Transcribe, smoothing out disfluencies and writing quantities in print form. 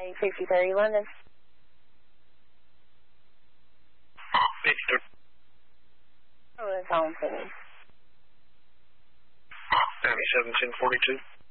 5030 London. 5030. Oh, it's on, please. 971042.